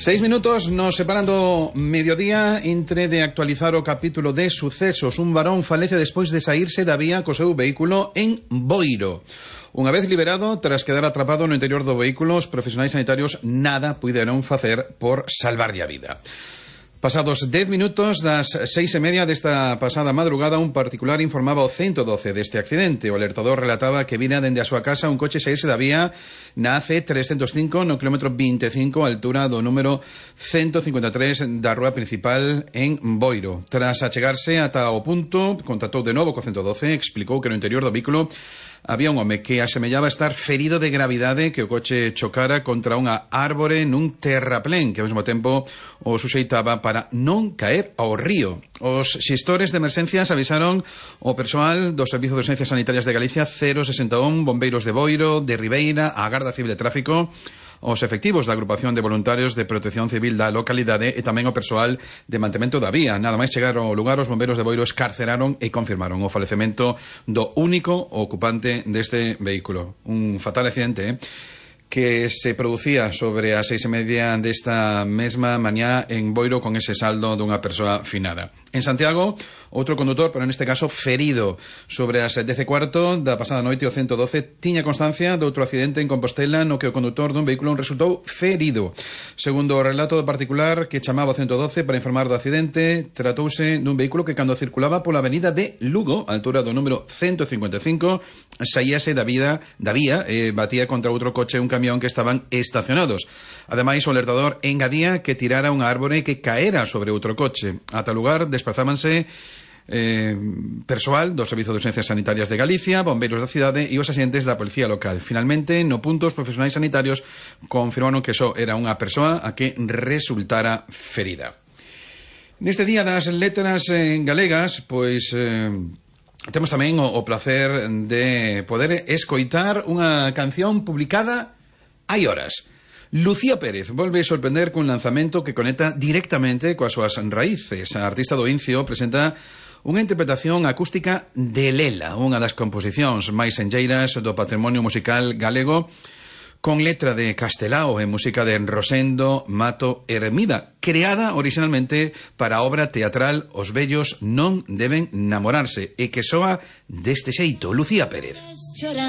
6 minutos nos separan do mediodía entre de actualizar o capítulo de sucesos. Un varón falece despois de saírse da vía co seu vehículo en Boiro. Unha vez liberado, tras quedar atrapado no interior do vehículo, os profesionais sanitarios nada puideron facer por salvarlle a vida. Pasados 10 minutos das 6:30 desta pasada madrugada, un particular informaba ao 112 deste accidente. O alertador relataba que vira dende a súa casa un coche saírse da vía na AC305 no kilómetro 25, a altura do número 153 da rúa principal en Boiro. Tras achegarse ata o punto, contactou de novo co 112, explicou que no interior do vehículo había un home que asemellaba estar ferido de gravidade, que o coche chocara contra unha árbore nun terraplén que ao mesmo tempo o suxeitaba para non caer ao río. Os xestores de emerxencias avisaron o persoal do Servizo de Urxencias Sanitarias de Galicia 061, bombeiros de Boiro, de Ribeira, a Garda Civil de Tráfico, os efectivos da Agrupación de Voluntarios de Protección Civil da localidade e tamén o persoal de mantemento da vía. Nada máis chegar ao lugar, os bombeiros de Boiro escarceraron e confirmaron o falecemento do único ocupante deste vehículo. Un fatal accidente, que se producía sobre as 6:30 desta mesma mañá en Boiro, con ese saldo dunha persoa finada. En Santiago, outro condutor, pero neste caso ferido. Sobre as 10:15 da pasada noite, o 112 tiña constancia de outro accidente en Compostela no que o condutor dun vehículo resultou ferido. Segundo o relato do particular que chamaba o 112 para informar do accidente, tratouse dun vehículo que cando circulaba pola avenida de Lugo, a altura do número 155, saíase da vía e batía contra outro coche e un camión que estaban estacionados. Ademais, o alertador engadía que tirara unha árbore que caera sobre outro coche. Ata lugar desprazábanse persoal do Servizo de Urxencias Sanitarias de Galicia, bombeiros da cidade e os axentes da policía local. Finalmente, no punto, os profesionais sanitarios confirmaron que só era unha persoa a que resultara ferida. Neste día das letras galegas, pois temos tamén o placer de poder escoitar unha canción publicada hai horas. Lucía Pérez volve sorprender cun lanzamento que conecta directamente coas súas raíces. A artista do Incio presenta unha interpretación acústica de Lela, unha das composicións máis enlleiras do patrimonio musical galego, con letra de Castelao e música de Rosendo Mato Hermida, creada originalmente para a obra teatral Os vellos non deben namorarse, e que soa deste xeito. Lucía Pérez.